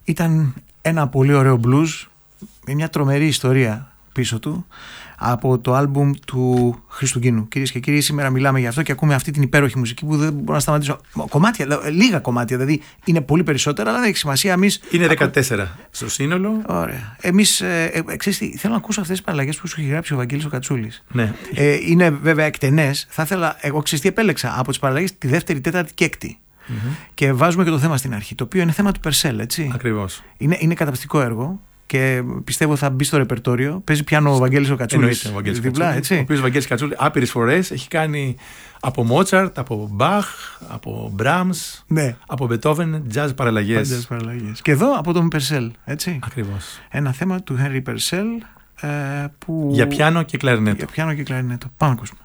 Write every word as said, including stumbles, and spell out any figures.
ήταν ένα πολύ ωραίο blues με μια τρομερή ιστορία πίσω του από το άλμπουμ του Χριστουγίννου. Κυρίες και κύριοι, σήμερα μιλάμε για αυτό και ακούμε αυτή την υπέροχη μουσική που δεν μπορώ να σταματήσω. Κομμάτια, λίγα κομμάτια, δηλαδή είναι πολύ περισσότερα, αλλά δεν έχει σημασία. Εμείς είναι δεκατέσσερα ακού... στο σύνολο. Ωραία. Εμείς, ε, ε, ξέρεις τι, θέλω να ακούσω αυτές τις παραλλαγές που σου έχει γράψει ο Βαγγέλης ο Κατσούλης. Ναι. Ε, είναι βέβαια εκτενές. Θα ήθελα, εγώ ξέρεις τι επέλεξα από τις παραλλαγές τη δεύτερη, τέταρτη και έκτη. Mm-hmm. Και βάζουμε και το θέμα στην αρχή, το οποίο είναι θέμα του Περσέλ, έτσι. Ακριβώς. Είναι, είναι καταπληκτικό έργο. Και πιστεύω θα μπει στο ρεπερτόριο. Παίζει πιάνο ο Βαγγέλης ο Κατσούλης. Ο οποίος Βαγγέλης Κατσούλης άπειρες φορές έχει κάνει από Μότσαρτ, από Μπαχ, από Μπράμς, ναι. από Μπετόβεν, jazz παραλλαγές. παραλλαγές. Και εδώ από τον Περσέλ, έτσι. Ακριβώς. Ένα θέμα του Henry Purcell ε, που... για πιάνο και κλαρινέτο. Για πιάνο και κλαρινέτο. Πάμε να ακούσουμε.